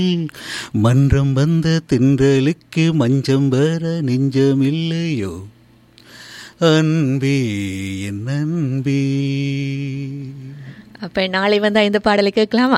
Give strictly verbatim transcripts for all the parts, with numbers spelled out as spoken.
மன்றம் வந்த தின்றலுக்கு மஞ்சம் வர நெஞ்சமில்லையோ அன்பே என் அன்பே. அப்ப நாளை வந்தா இந்த பாடலை கேட்கலாமா?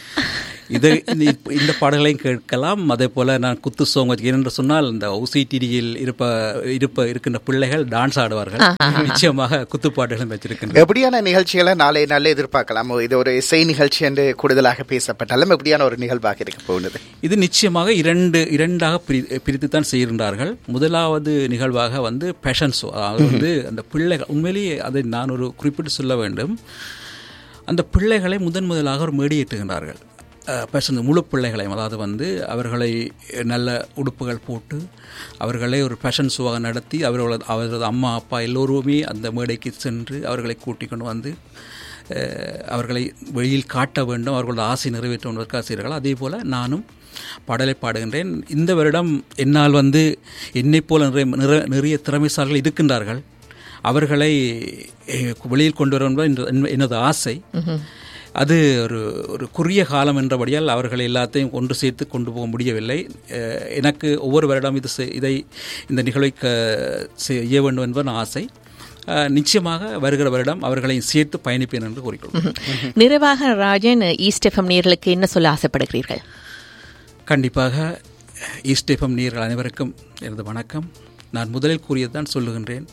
இதை இந்த பாடல்களையும் கேட்கலாம். அதே போல் நான் குத்து சோங் வச்சுக்கிறேன் என்று சொன்னால் இந்த ஓசிடிடியில் இருப்ப இருப்ப இருக்கின்ற பிள்ளைகள் டான்ஸ் ஆடுவார்கள். நிச்சயமாக குத்துப்பாட்டுகளும் வச்சிருக்கின்றன. எப்படியான நிகழ்ச்சிகளை நாளை நாளில் எதிர்பார்க்கலாம்? இது ஒரு இசை நிகழ்ச்சி என்று கூடுதலாக பேசப்பட்டாலும் எப்படியான ஒரு நிகழ்வாக இருக்க போகுது? இது நிச்சயமாக இரண்டு இரண்டாக பிரி பிரித்து தான் செய்கின்றார்கள். முதலாவது நிகழ்வாக வந்து பேஷன் ஷோ. அது வந்து அந்த பிள்ளைகள் உண்மையிலேயே அதை நான் ஒரு குறிப்பிட்டு சொல்ல வேண்டும். அந்த பிள்ளைகளை முதன் முதலாக ஒரு மேடியேற்றுகின்றார்கள். பேசுகிற முழு பிள்ளைகளையும், அதாவது வந்து அவர்களை நல்ல உடுப்புகள் போட்டு அவர்களை ஒரு ஃபேஷன் ஷோவாக நடத்தி அவர்களது அவரது அம்மா அப்பா எல்லோருமே அந்த மேடைக்கு சென்று அவர்களை கூட்டிக் கொண்டு வந்து அவர்களை வெளியில் காட்ட வேண்டும், அவர்களோட ஆசை நிறைவேற்ற வேண்டும் செய்கிறார்கள். அதே போல் நானும் பாடலை பாடுகின்றேன். இந்த வருடம் என்னால் வந்து என்னை போல நிறைய நிறைய திறமைசாலிகள் இருக்கின்றார்கள். அவர்களை வெளியில் கொண்டு வர வேண்டும் எனது ஆசை. அது ஒரு ஒரு குறுகிய காலம் என்றபடியால் அவர்களை எல்லாத்தையும் ஒன்று சேர்த்து கொண்டு போக முடியவில்லை. எனக்கு ஒவ்வொரு வருடம் இது இதை இந்த நிகழ்வை செய்ய வேண்டும் என்பது ஆசை. நிச்சயமாக வருகிற வருடம் அவர்களை சேர்த்து பயணிப்பேன் என்று கூறிக்கொள்கிறேன். நிறைவாக ராஜன், ஈஸ்ட் எஃப்எம் நேயர்களுக்கு என்ன சொல்ல ஆசைப்படுகிறீர்கள்? கண்டிப்பாக ஈஸ்ட் எஃப்எம் நேயர்கள் அனைவருக்கும் எனது வணக்கம். நான் முதலில் கூறியதுதான் சொல்லுகின்றேன்.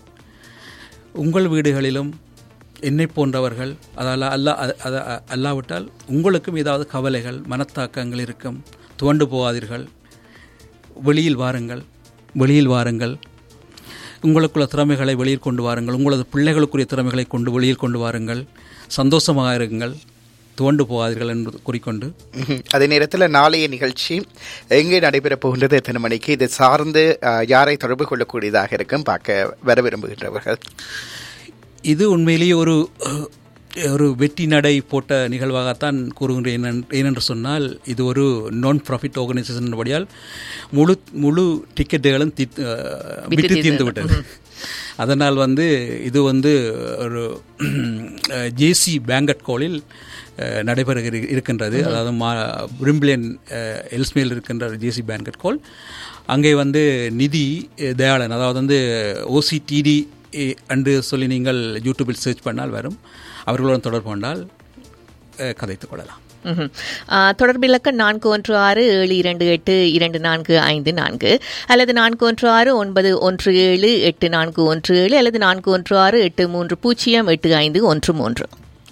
உங்கள் வீடுகளிலும் என்னை போன்றவர்கள் அதால் அல்லா அல்லாவிட்டால் உங்களுக்கும் ஏதாவது கவலைகள் மனத்தாக்கங்கள் இருக்கும். துவண்டு போகாதீர்கள். வெளியில் வாருங்கள், வெளியில் வாருங்கள். உங்களுக்குள்ள திறமைகளை வெளியில் கொண்டு வாருங்கள். உங்களது பிள்ளைகளுக்குரிய திறமைகளை கொண்டு வெளியில் கொண்டு வாருங்கள். சந்தோஷமாக இருங்கள், துவண்டு போகாதீர்கள் என்று கூறிக்கொண்டு, அதே நேரத்தில் நாளைய நிகழ்ச்சி எங்கே நடைபெறப் போகின்றது, எத்தனை மணிக்கு, இது சார்ந்து யாரை தொடர்பு கொள்ளக்கூடியதாக இருக்கும் பார்க்க வர விரும்புகின்றவர்கள்? இது உண்மையிலேயே ஒரு ஒரு வெற்றி நடை போட்ட நிகழ்வாகத்தான் கூறுகின்றேன். ஏனென்று சொன்னால் இது ஒரு நான் ப்ராஃபிட் ஆர்கனைசேஷன் படியால் முழு முழு டிக்கெட்டுகளும் விட்டு தீர்ந்து விட்டது. அதனால் வந்து இது வந்து ஒரு ஜேசி பேங்கட் ஹாலில் நடைபெற இருக்கின்றது. அதாவது மா விம்பிள்டன் எல்ஸ்மேல் இருக்கின்ற ஜேசி பேங்கட் ஹால். அங்கே வந்து நிதி தயாளன், அதாவது வந்து ஓசிடிடி என்று சொல்லி நீங்கள் யூடியூபில் சர்ச் பண்ணால் வரும். அவர்களுடன் தொடர்பு கொண்டால் கதைத்துக் கொள்ளலாம். தொடர்பிலக்க நான்கு ஒன்று ஆறு ஏழு இரண்டு எட்டு இரண்டு நான்கு ஐந்து நான்கு அல்லது நான்கு ஒன்று ஆறு ஒன்பது ஒன்று ஏழு எட்டு நான்கு ஒன்று ஏழு அல்லது நான்கு ஒன்று ஆறு எட்டு மூன்று பூஜ்ஜியம் எட்டு ஐந்து ஒன்று மூன்று.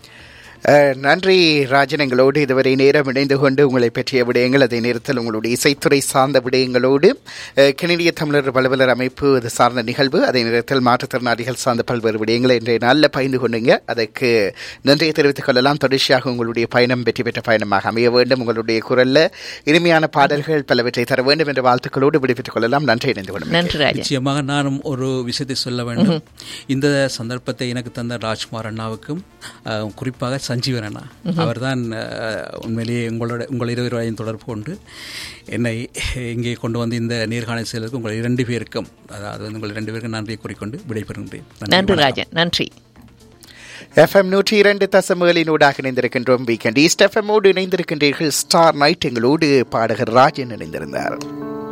நன்றி ராஜன், எங்களோடு இதுவரை நேரம் இணைந்து கொண்டு உங்களை பற்றிய விடயங்கள், அதே நேரத்தில் உங்களுடைய இசைத்துறை சார்ந்த விடயங்களோடு கனடிய தமிழர் பலவலர் அமைப்பு அது சார்ந்த நிகழ்வு, அதே நேரத்தில் மாற்றுத்திறனாளிகள் சார்ந்த பல்வேறு விடயங்களை இன்றைய நாளில் பகிர்ந்து கொண்டீங்க. அதற்கு நன்றியை தெரிவித்துக் கொள்ளலாம். தொடர்ச்சியாக உங்களுடைய பயணம் வெற்றி பெற்ற பயணமாக அமைய வேண்டும். உங்களுடைய குரல்ல இனிமையான பாடல்கள் பலவற்றை தர வேண்டும் என்ற வாழ்த்துக்களோடு விடைபெற்றுக் கொள்ளலாம். நன்றி, இணைந்து கொள்ளும். நிச்சயமாக நானும் ஒரு விஷயத்தை சொல்ல வேண்டும். இந்த சந்தர்ப்பத்தை எனக்கு தந்த ராஜ்குமார் அண்ணாவுக்கும் குறிப்பாக சஞ்சீவன் அண்ணா, அவர் தான் உண்மையிலேயே உங்களோட உங்கள் இருவரையும் தொடர்பு கொண்டு என்னை இங்கே கொண்டு வந்து இந்த நேர்காணல் செய்வதற்கு உங்கள் இரண்டு பேருக்கும், அதாவது உங்கள் இரண்டு பேருக்கும் நன்றியை கூறிக்கொண்டு விடைபெறுகின்றேன். நன்றி ராஜன். நன்றி. எஃப்எம் நூற்றி இரண்டு தசமகளினூடாக இணைந்திருக்கின்றோம். வீக்கெண்ட் ஈஸ்ட் எஃப்எம்மோடு இணைந்திருக்கின்றீர்கள். ஸ்டார் நைட் எங்களோடு பாடகர் ராஜன் இணைந்திருந்தார்.